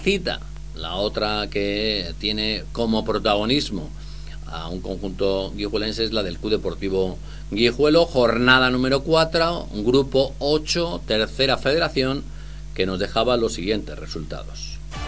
cita, la otra que tiene como protagonismo a un conjunto guijuelense, es la del Club Deportivo Guijuelo, jornada número 4, grupo 8, tercera federación, que nos dejaba los siguientes resultados.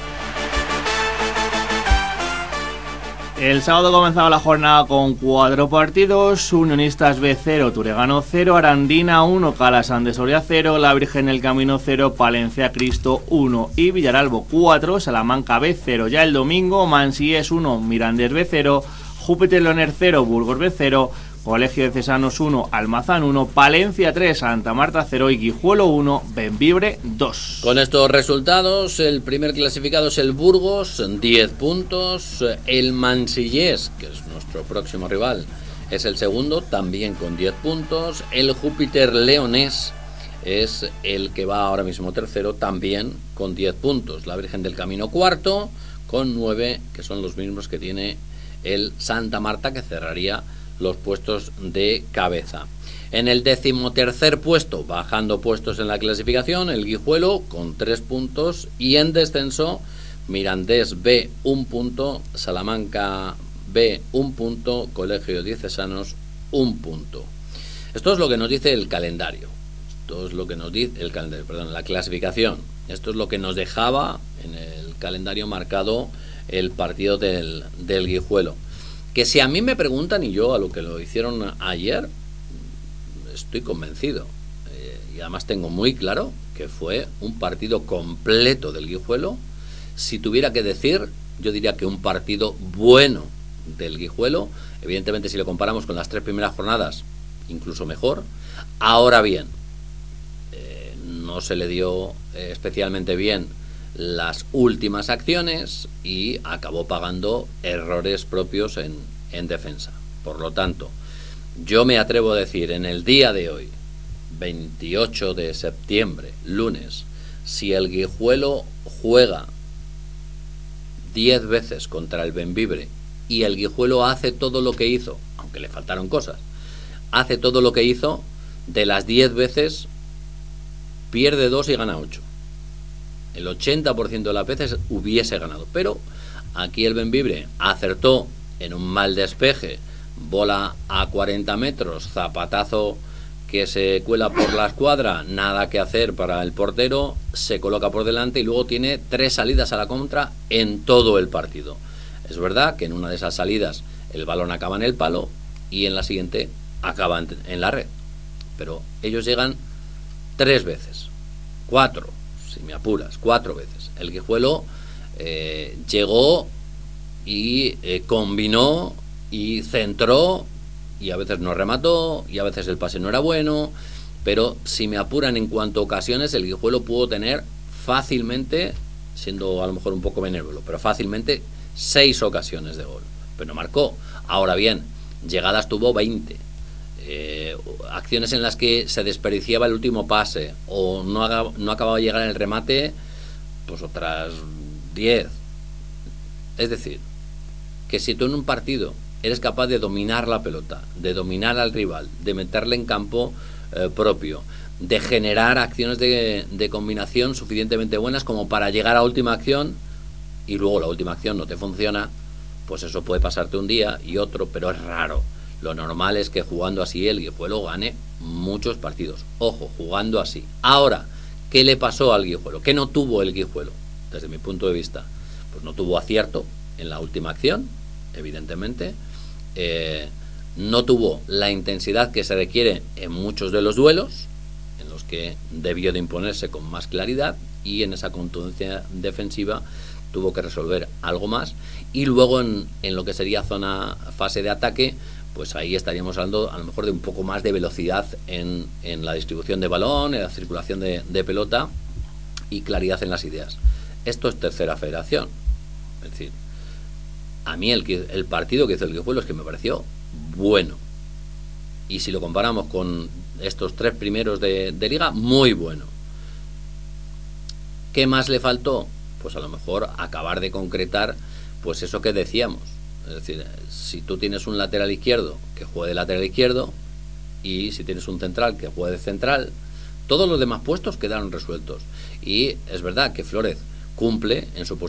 El sábado comenzaba la jornada con 4 partidos: Unionistas B 0, Turegano 0, Arandina 1, Calasán de Soria 0, La Virgen del Camino 0, Palencia Cristo 1 y Villaralbo 4, Salamanca B 0. Ya el domingo, Mansíes 1, Mirandés B 0, Júpiter Leoner 0, Burgos B 0, Colegio de Cesanos 1, Almazán 1, Palencia 3, Santa Marta 0 y Guijuelo 1, Bembibre 2. Con estos resultados, el primer clasificado es el Burgos, 10 puntos. El Mansillés, que es nuestro próximo rival, es el segundo, también con 10 puntos. El Júpiter Leonés es el que va ahora mismo tercero, también con 10 puntos. La Virgen del Camino cuarto, con 9, que son los mismos que tiene el Santa Marta, que cerraría los puestos de cabeza. En el 13º puesto, bajando puestos en la clasificación, el Guijuelo con 3 puntos, y en descenso Mirandés B 1 punto, Salamanca B 1 punto, Colegio Diocesanos 1 punto. Esto es lo que nos dice el calendario. Esto es lo que nos dice el calendario, perdón, la clasificación. Esto es lo que nos dejaba en el calendario marcado el partido del Guijuelo. Que si a mí me preguntan, y yo a lo que lo hicieron ayer, estoy convencido, y además tengo muy claro que fue un partido completo del Guijuelo. Si tuviera que decir, yo diría que un partido bueno del Guijuelo. Evidentemente, si lo comparamos con las 3 primeras jornadas, incluso mejor. Ahora bien, no se le dio especialmente bien las últimas acciones y acabó pagando errores propios en defensa. Por lo tanto, yo me atrevo a decir, en el día de hoy, 28 de septiembre, lunes, si el Guijuelo juega 10 veces contra el Bembibre y el Guijuelo hace todo lo que hizo, aunque le faltaron cosas, hace todo lo que hizo, de las 10 veces pierde 2 y gana 8. El 80% de las veces hubiese ganado, pero aquí el Bembibre acertó en un mal despeje, bola a 40 metros, zapatazo que se cuela por la escuadra, nada que hacer para el portero, se coloca por delante y luego tiene 3 salidas a la contra en todo el partido. Es verdad que en una de esas salidas el balón acaba en el palo y en la siguiente acaba en la red, pero ellos llegan 3 veces, 4, si me apuras, 4 veces. El Guijuelo llegó y combinó y centró, y a veces no remató, y a veces el pase no era bueno, pero si me apuran en cuanto a ocasiones, el Guijuelo pudo tener fácilmente, siendo a lo mejor un poco benévolo, pero fácilmente 6 ocasiones de gol, pero no marcó. Ahora bien, llegadas tuvo 20. Acciones en las que se desperdiciaba el último pase o no acababa de llegar el remate, pues otras 10. Es decir, que si tú en un partido eres capaz de dominar la pelota, de dominar al rival, de meterle en campo propio, de generar acciones de combinación suficientemente buenas como para llegar a última acción, y luego la última acción no te funciona, pues eso puede pasarte un día y otro, pero es raro. Lo normal es que jugando así el Guijuelo gane muchos partidos. Ojo, jugando así. Ahora, ¿qué le pasó al Guijuelo? ¿Qué no tuvo el Guijuelo? Desde mi punto de vista, pues no tuvo acierto en la última acción, evidentemente. No tuvo la intensidad que se requiere en muchos de los duelos, en los que debió de imponerse con más claridad, y en esa contundencia defensiva tuvo que resolver algo más. Y luego en lo que sería fase de ataque, pues ahí estaríamos hablando a lo mejor de un poco más de velocidad en la distribución de balón, en la circulación de pelota y claridad en las ideas. Esto es tercera federación. Es decir, a mí el partido que hizo el Guijuelo es que me pareció bueno. Y si lo comparamos con estos 3 primeros de liga, muy bueno. ¿Qué más le faltó? Pues a lo mejor acabar de concretar pues eso que decíamos. Es decir, si tú tienes un lateral izquierdo que juegue de lateral izquierdo, y si tienes un central que juegue de central, todos los demás puestos quedaron resueltos. Y es verdad que Flórez cumple en su posición